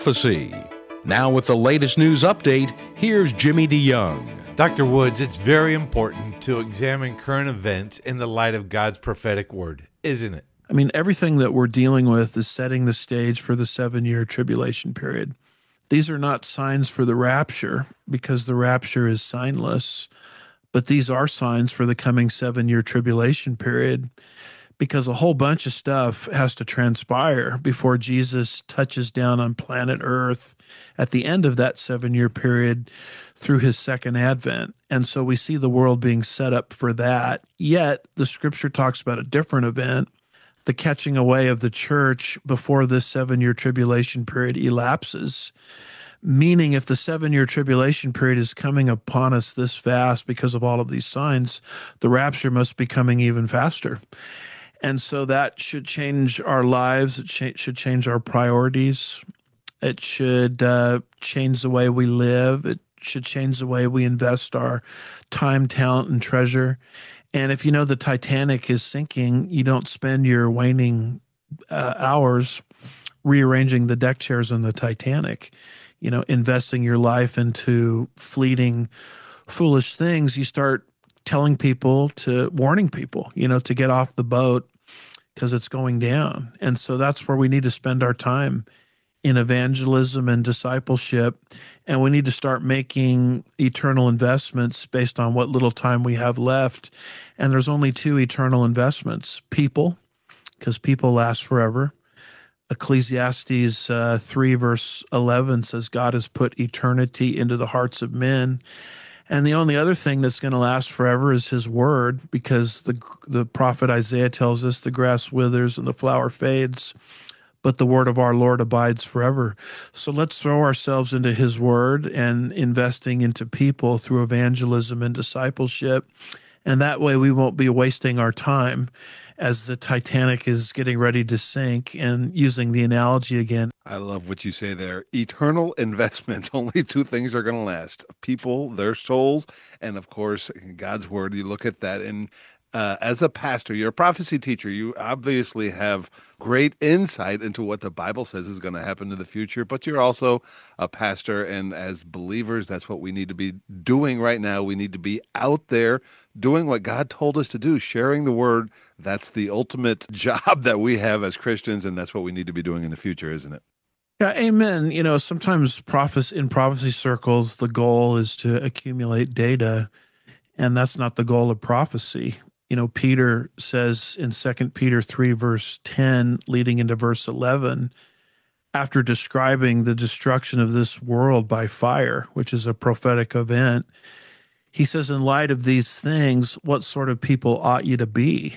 Prophecy. Now with the latest news update, here's Jimmy DeYoung. Dr. Woods, it's very important to examine current events in the light of God's prophetic word, isn't it? I mean, everything that we're dealing with is setting the stage for the 7-year tribulation period. These are not signs for the rapture because the rapture is signless, but these are signs for the coming 7-year tribulation period because a whole bunch of stuff has to transpire before Jesus touches down on planet Earth at the end of that 7-year period through his second advent. And so we see the world being set up for that. Yet the scripture talks about a different event, the catching away of the church before this 7-year tribulation period elapses. Meaning if the 7-year tribulation period is coming upon us this fast because of all of these signs, the rapture must be coming even faster. And so that should change our lives. It should change our priorities. It should change the way we live. It should change the way we invest our time, talent, and treasure. And if you know the Titanic is sinking, you don't spend your waning hours rearranging the deck chairs on the Titanic, investing your life into fleeting, foolish things. You start telling people warning people, to get off the boat because it's going down. And so that's where we need to spend our time in evangelism and discipleship. And we need to start making eternal investments based on what little time we have left. And there's only 2 eternal investments: people, because people last forever. Ecclesiastes 3 verse 11 says God has put eternity into the hearts of men. And the only other thing that's going to last forever is his word, because the prophet Isaiah tells us the grass withers and the flower fades, but the word of our Lord abides forever. So let's throw ourselves into his word and investing into people through evangelism and discipleship. And that way we won't be wasting our time as the Titanic is getting ready to sink. And using the analogy again, I love what you say there. Eternal investments. Only 2 things are going to last: people, their souls, and of course, God's word. You look at that, and as a pastor, you're a prophecy teacher. You obviously have great insight into what the Bible says is going to happen in the future, but you're also a pastor, and as believers, that's what we need to be doing right now. We need to be out there doing what God told us to do, sharing the word. That's the ultimate job that we have as Christians, and that's what we need to be doing in the future, isn't it? Yeah, amen. Sometimes in prophecy circles, the goal is to accumulate data, and that's not the goal of prophecy. Peter says in 2 Peter 3, verse 10, leading into verse 11, after describing the destruction of this world by fire, which is a prophetic event, he says, in light of these things, what sort of people ought you to be,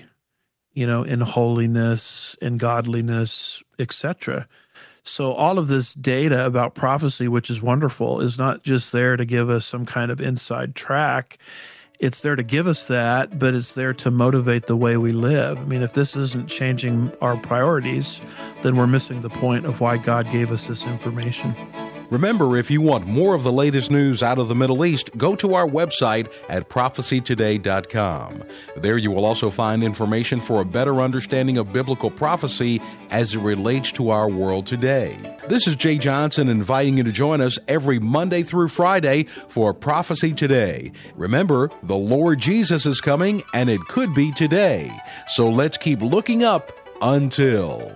in holiness, in godliness, etc. So all of this data about prophecy, which is wonderful, is not just there to give us some kind of inside track. It's there to give us that, but it's there to motivate the way we live. I mean, if this isn't changing our priorities, then we're missing the point of why God gave us this information. Remember, if you want more of the latest news out of the Middle East, go to our website at prophecytoday.com. There you will also find information for a better understanding of biblical prophecy as it relates to our world today. This is Jay Johnson inviting you to join us every Monday through Friday for Prophecy Today. Remember, the Lord Jesus is coming, and it could be today. So let's keep looking up until...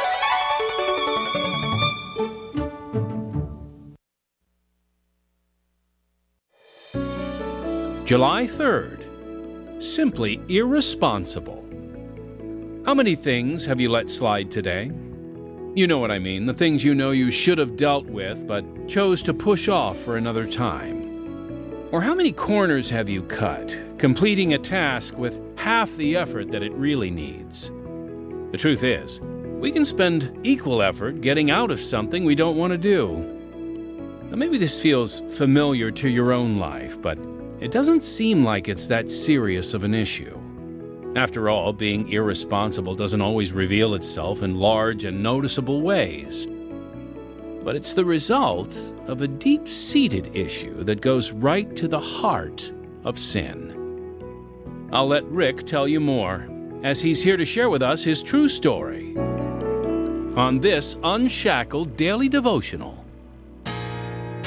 July 3rd. Simply irresponsible. How many things have you let slide today? You know what I mean, the things you know you should have dealt with but chose to push off for another time. Or how many corners have you cut, completing a task with half the effort that it really needs? The truth is, we can spend equal effort getting out of something we don't want to do. Now, maybe this feels familiar to your own life, but it doesn't seem like it's that serious of an issue. After all, being irresponsible doesn't always reveal itself in large and noticeable ways. But it's the result of a deep-seated issue that goes right to the heart of sin. I'll let Rick tell you more, as he's here to share with us his true story on this Unshackled Daily Devotional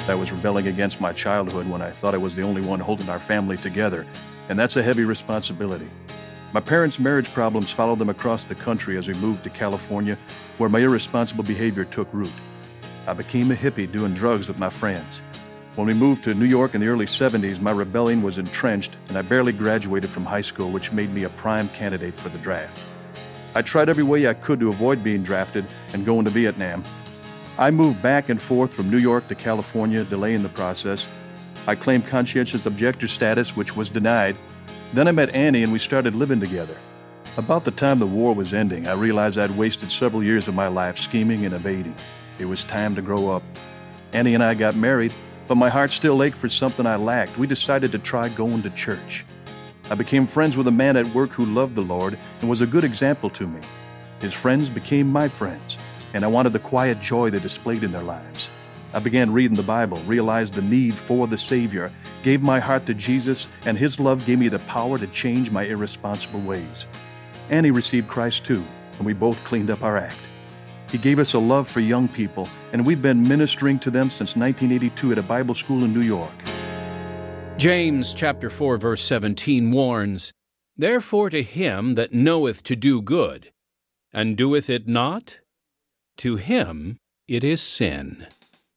I was rebelling against my childhood when I thought I was the only one holding our family together, and that's a heavy responsibility. My parents' marriage problems followed them across the country as we moved to California, where my irresponsible behavior took root. I became a hippie doing drugs with my friends. When we moved to New York in the early 70s, my rebellion was entrenched, and I barely graduated from high school, which made me a prime candidate for the draft. I tried every way I could to avoid being drafted and going to Vietnam. I moved back and forth from New York to California, delaying the process. I claimed conscientious objector status, which was denied. Then I met Annie and we started living together. About the time the war was ending, I realized I'd wasted several years of my life scheming and evading. It was time to grow up. Annie and I got married, but my heart still ached for something I lacked. We decided to try going to church. I became friends with a man at work who loved the Lord and was a good example to me. His friends became my friends, and I wanted the quiet joy they displayed in their lives. I began reading the Bible, realized the need for the Savior, gave my heart to Jesus, and His love gave me the power to change my irresponsible ways. Annie received Christ too, and we both cleaned up our act. He gave us a love for young people, and we've been ministering to them since 1982 at a Bible school in New York. James chapter 4, verse 17 warns, "Therefore to him that knoweth to do good, and doeth it not, to him it is sin."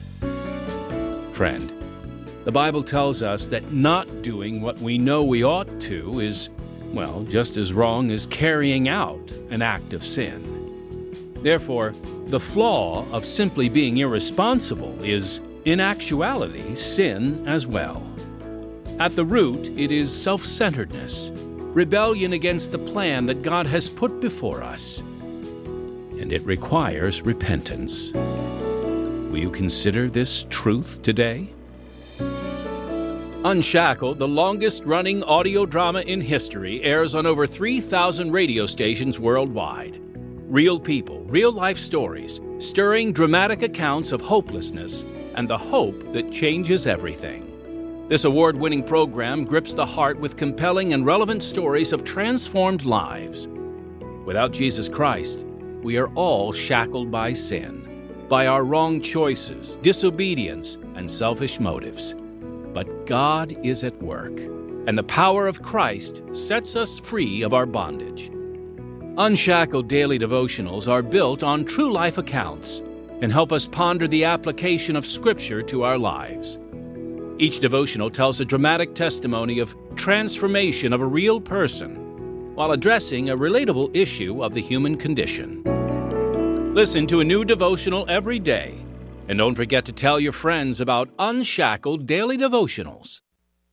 Friend, the Bible tells us that not doing what we know we ought to is, well, just as wrong as carrying out an act of sin. Therefore, the flaw of simply being irresponsible is, in actuality, sin as well. At the root, it is self-centeredness, rebellion against the plan that God has put before us, and it requires repentance. Will you consider this truth today? Unshackled, the longest-running audio drama in history, airs on over 3,000 radio stations worldwide. Real people, real-life stories, stirring dramatic accounts of hopelessness and the hope that changes everything. This award-winning program grips the heart with compelling and relevant stories of transformed lives. Without Jesus Christ, we are all shackled by sin, by our wrong choices, disobedience, and selfish motives. But God is at work, and the power of Christ sets us free of our bondage. Unshackled daily devotionals are built on true life accounts and help us ponder the application of Scripture to our lives. Each devotional tells a dramatic testimony of transformation of a real person while addressing a relatable issue of the human condition. Listen to a new devotional every day, and don't forget to tell your friends about Unshackled Daily Devotionals.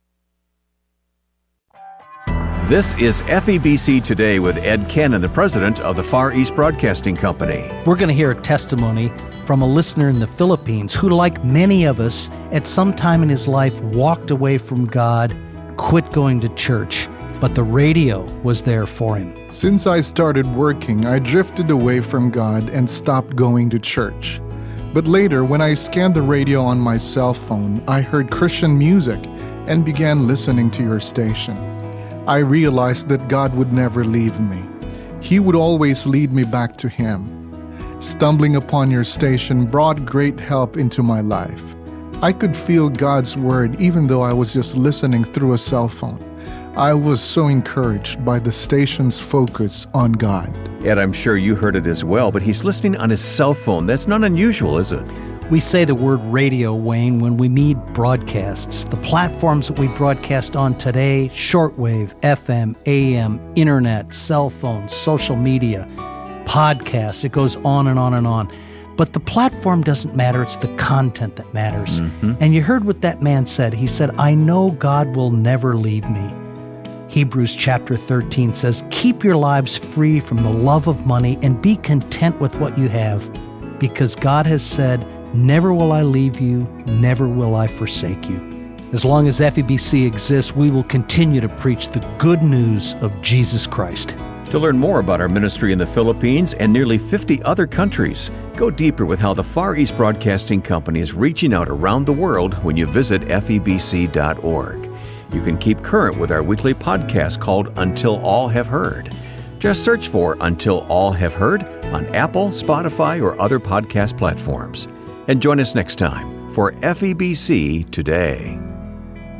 This is FEBC Today with Ed Cannon, the president of the Far East Broadcasting Company. We're going to hear a testimony from a listener in the Philippines who, like many of us, at some time in his life walked away from God, quit going to church, but the radio was there for him. Since I started working, I drifted away from God and stopped going to church. But later, when I scanned the radio on my cell phone, I heard Christian music and began listening to your station. I realized that God would never leave me. He would always lead me back to Him. Stumbling upon your station brought great help into my life. I could feel God's word even though I was just listening through a cell phone. I was so encouraged by the station's focus on God. Ed, I'm sure you heard it as well, but he's listening on his cell phone. That's not unusual, is it? We say the word radio, Wayne, when we mean broadcasts. The platforms that we broadcast on today, shortwave, FM, AM, internet, cell phones, social media, podcasts, it goes on and on and on. But the platform doesn't matter, it's the content that matters. And you heard what that man said. He said, "I know God will never leave me." Hebrews chapter 13 says, "Keep your lives free from the love of money and be content with what you have, because God has said, 'Never will I leave you, never will I forsake you.'" As long as FEBC exists, we will continue to preach the good news of Jesus Christ. To learn more about our ministry in the Philippines and nearly 50 other countries, go deeper with how the Far East Broadcasting Company is reaching out around the world when you visit FEBC.org. You can keep current with our weekly podcast called Until All Have Heard. Just search for Until All Have Heard on Apple, Spotify, or other podcast platforms. And join us next time for FEBC Today.